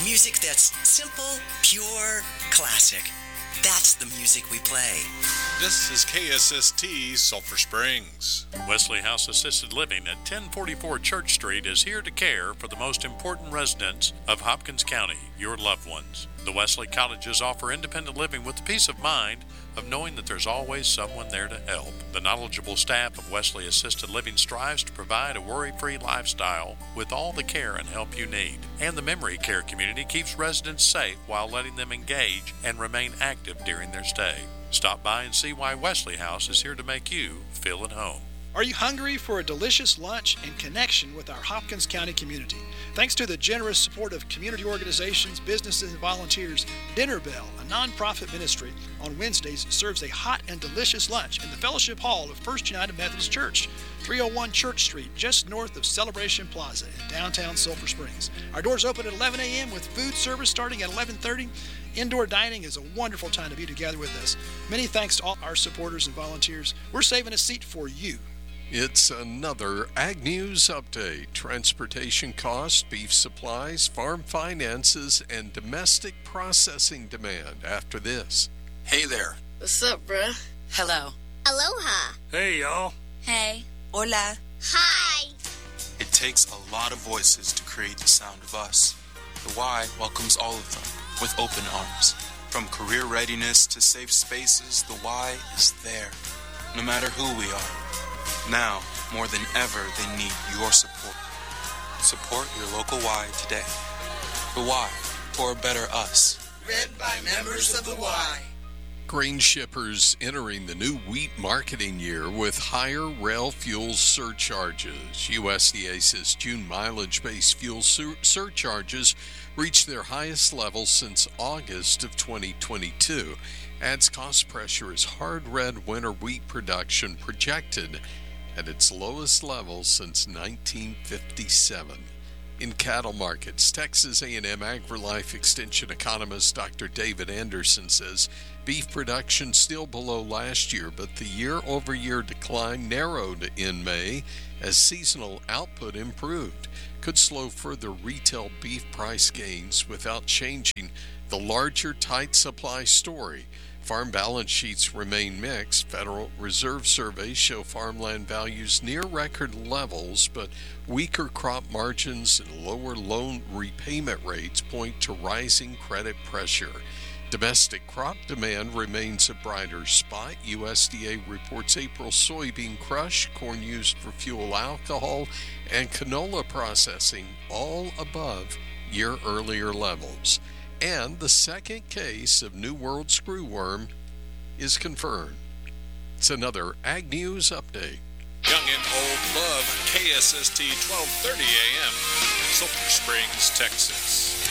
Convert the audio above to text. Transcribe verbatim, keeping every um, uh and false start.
Music that's simple, pure, classic. That's the music we play. This is K S S T Sulphur Springs. Wesley House Assisted Living at ten forty-four Church Street is here to care for the most important residents of Hopkins County, your loved ones. The Wesley Cottages offer independent living with the peace of mind of knowing that there's always someone there to help. The knowledgeable staff of Wesley Assisted Living strives to provide a worry-free lifestyle with all the care and help you need. And the memory care community keeps residents safe while letting them engage and remain active during their stay. Stop by and see why Wesley House is here to make you feel at home. Are you hungry for a delicious lunch and connection with our Hopkins County community? Thanks to the generous support of community organizations, businesses, and volunteers, Dinner Bell, a nonprofit ministry, on Wednesdays serves a hot and delicious lunch in the Fellowship Hall of First United Methodist Church, three oh one Church Street, just north of Celebration Plaza in downtown Sulphur Springs. Our doors open at eleven a.m. with food service starting at eleven thirty. Indoor dining is a wonderful time to be together with us. Many thanks to all our supporters and volunteers. We're saving a seat for you. It's another Ag News update. Transportation costs, beef supplies, farm finances, and domestic processing demand after this. Hey there. What's up, bruh? Hello. Aloha. Hey, y'all. Hey. Hola. Hi. It takes a lot of voices to create the sound of us. The Y welcomes all of them with open arms. From career readiness to safe spaces, the Y is there, no matter who we are. Now, more than ever, they need your support. Support your local Y today. The Y, for a better us. Read by members of the Y. Grain shippers entering the new wheat marketing year with higher rail fuel surcharges. U S D A says June mileage-based fuel sur- surcharges reached their highest level since August of twenty twenty-two. Adds cost pressure as hard red winter wheat production projected at its lowest level since nineteen fifty-seven. In cattle markets, Texas A and M AgriLife Extension economist Doctor David Anderson says beef production still below last year, but the year-over-year decline narrowed in May as seasonal output improved. Could slow further retail beef price gains without changing the larger tight supply story. Farm balance sheets remain mixed. Federal Reserve surveys show farmland values near record levels, but weaker crop margins and lower loan repayment rates point to rising credit pressure. Domestic crop demand remains a brighter spot. U S D A reports April soybean crush, corn used for fuel alcohol, and canola processing all above year-earlier levels. And the second case of New World screwworm is confirmed. It's another Ag News update. Young and old love K S S T twelve thirty A M, Sulphur Springs, Texas.